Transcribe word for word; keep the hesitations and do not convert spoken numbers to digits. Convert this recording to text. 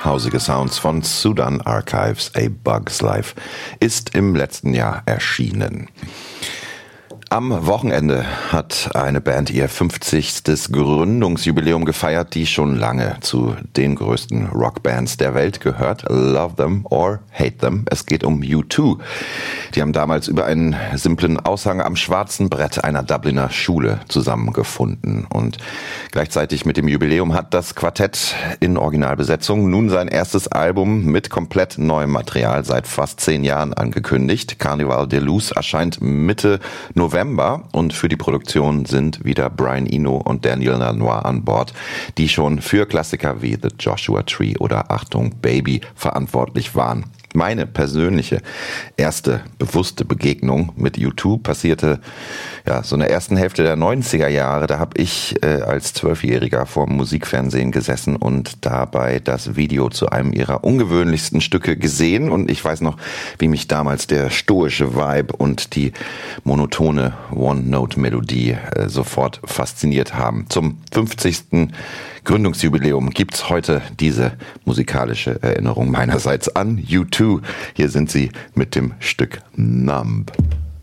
hausige Sounds von Sudan Archives, A Bug's Life, ist im letzten Jahr erschienen. Am Wochenende hat eine Band ihr fünfzigstes Gründungsjubiläum gefeiert, die schon lange zu den größten Rockbands der Welt gehört. Love them or hate them. Es geht um U zwei. Die haben damals über einen simplen Aushang am schwarzen Brett einer Dubliner Schule zusammengefunden. Und gleichzeitig mit dem Jubiläum hat das Quartett in Originalbesetzung nun sein erstes Album mit komplett neuem Material seit fast zehn Jahren angekündigt. Carnival de Luz erscheint Mitte November. Und für die Produktion sind wieder Brian Eno und Daniel Lanois an Bord, die schon für Klassiker wie The Joshua Tree oder Achtung Baby verantwortlich waren. Meine persönliche erste bewusste Begegnung mit U zwei passierte ja so in der ersten Hälfte der neunziger Jahre. Da habe ich äh, als Zwölfjähriger vor dem Musikfernsehen gesessen und dabei das Video zu einem ihrer ungewöhnlichsten Stücke gesehen. Und ich weiß noch, wie mich damals der stoische Vibe und die monotone One-Note-Melodie äh, sofort fasziniert haben. Zum fünfzigsten Gründungsjubiläum gibt's heute diese musikalische Erinnerung meinerseits an U zwei. Hier sind sie mit dem Stück Numb.